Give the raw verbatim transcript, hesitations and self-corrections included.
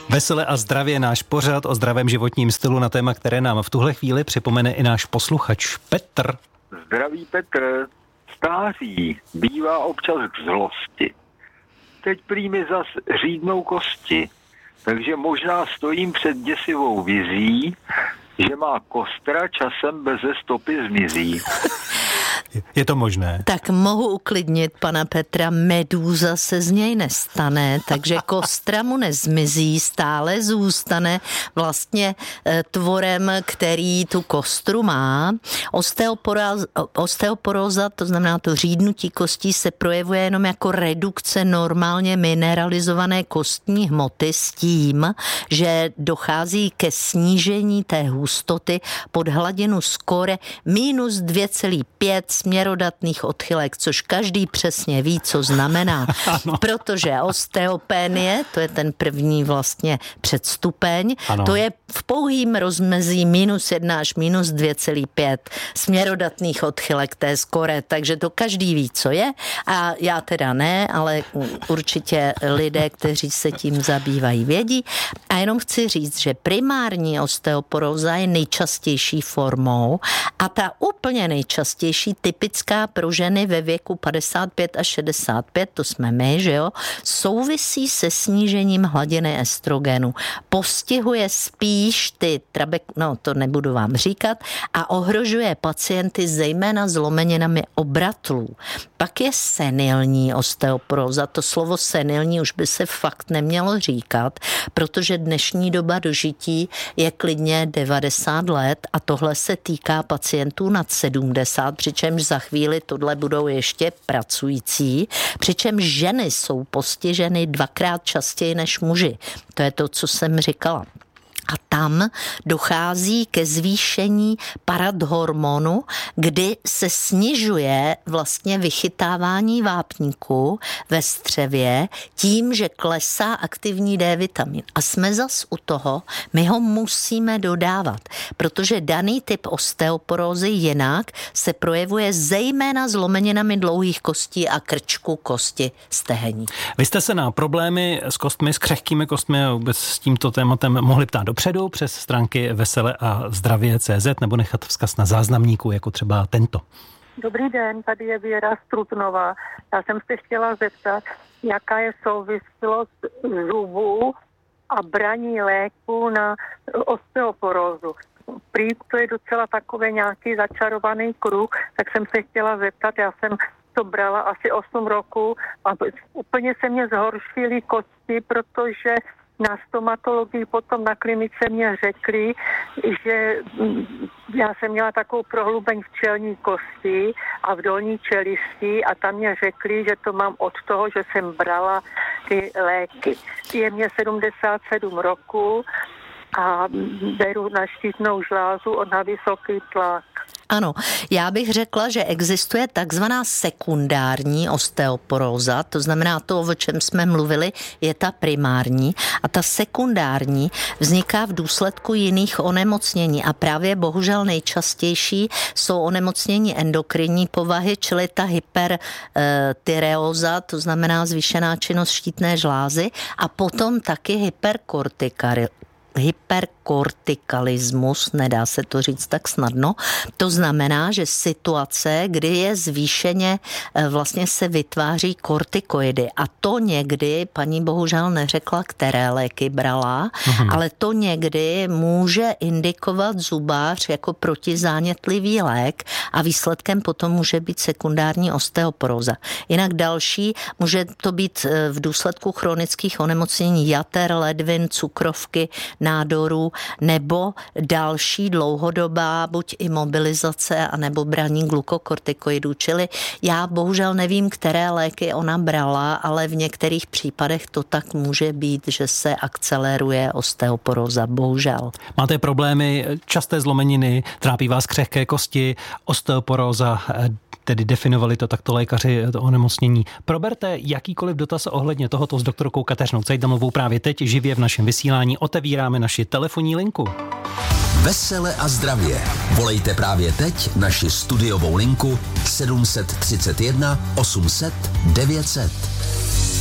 Vesele a zdravě, náš pořad o zdravém životním stylu na téma, které nám v tuhle chvíli připomene i náš posluchač Petr. Zdraví Petr, stáří bývá občas k zlosti. Teď prý mi zas řídnou kosti, takže možná stojím před děsivou vizí, že má kostra časem beze stopy zmizí. Je to možné? Tak mohu uklidnit pana Petra, medúza se z něj nestane, takže kostra mu nezmizí, stále zůstane vlastně tvorem, který tu kostru má. Osteoporóza, osteoporóza, to znamená to řídnutí kostí, se projevuje jenom jako redukce normálně mineralizované kostní hmoty s tím, že dochází ke snížení té hustoty pod hladinu skóre minus dvě celá pět směrodatných odchylek, což každý přesně ví, co znamená. Protože osteopénie, to je ten první vlastně předstupeň, ano. To je v pouhým rozmezí minus jedna až minus dvě celá pět směrodatných odchylek té skóre, takže to každý ví, co je. A já teda ne, ale určitě lidé, kteří se tím zabývají, vědí. A jenom chci říct, že primární osteoporóza je nejčastější formou a ta úplně nejčastější typická pro ženy ve věku padesát pět až šedesát pět, to jsme my, že jo, souvisí se snížením hladiny estrogenu. Postihuje spíš ty trabek, no to nebudu vám říkat, a ohrožuje pacienty zejména zlomeninami obratlů. Pak je senilní osteoporóza. To slovo senilní už by se fakt nemělo říkat, protože dnešní doba dožití je klidně devadesát let a tohle se týká pacientů nad sedmdesát, přičemž za chvíli tohle budou ještě pracující, přičemž ženy jsou postiženy dvakrát častěji než muži. To je to, co jsem říkala. A tam dochází ke zvýšení paradhormonu, kdy se snižuje vlastně vychytávání vápníku ve střevě tím, že klesá aktivní D vitamin. A jsme zas u toho, my ho musíme dodávat, protože daný typ osteoporózy jinak se projevuje zejména zlomeninami dlouhých kostí a krčku kosti stehení. Vy jste se na problémy s kostmi, s křehkými kostmi a vůbec s tímto tématem mohli ptát dopředu přes stránky vesele a zdravě tečka cé zet nebo nechat vzkaz na záznamníku, jako třeba tento. Dobrý den, tady je Věra Strutnová. Já jsem se chtěla zeptat, jaká je souvislost zubů a braní léku na osteoporózu. Prý to je docela takový nějaký začarovaný kruh, tak jsem se chtěla zeptat, já jsem to brala asi osm roků a úplně se mě zhoršily kosti, protože na stomatologii potom na klinice mě řekli, že já jsem měla takovou prohlubeň v čelní kosti a v dolní čelisti a tam mě řekli, že to mám od toho, že jsem brala ty léky. Je mě sedmdesát sedm roku a beru na štítnou žlázu na vysoký tlak. Ano, já bych řekla, že existuje takzvaná sekundární osteoporóza, to znamená to, o čem jsme mluvili, je ta primární a ta sekundární vzniká v důsledku jiných onemocnění a právě bohužel nejčastější jsou onemocnění endokrinní povahy, čili ta hypertyreóza, to znamená zvýšená činnost štítné žlázy a potom taky hyperkortikary. hyperkortikalismus, nedá se to říct tak snadno. To znamená, že situace, kdy je zvýšeně, vlastně se vytváří kortikoidy a to někdy, paní bohužel neřekla, které léky brala, mhm. ale to někdy může indikovat zubář jako protizánětlivý lék a výsledkem potom může být sekundární osteoporóza. Jinak další, může to být v důsledku chronických onemocnění jater, ledvin, cukrovky, nádorů nebo další dlouhodobá buď imobilizace anebo braní glukokortikoidů. Čili já bohužel nevím, které léky ona brala, ale v některých případech to tak může být, že se akceleruje osteoporóza. Bohužel. Máte problémy, časté zlomeniny, trápí vás křehké kosti, osteoporóza, tedy definovali to takto lékaři, to onemocnění. Proberte jakýkoliv dotaz ohledně tohoto s doktorkou Kateřinou Cajdamovou právě teď živě v našem vysílání. Otevíráme naši telefonní linku. Vesele a zdravě. Volejte právě teď naši studiovou linku sedm set třicet jedna osm set devět set.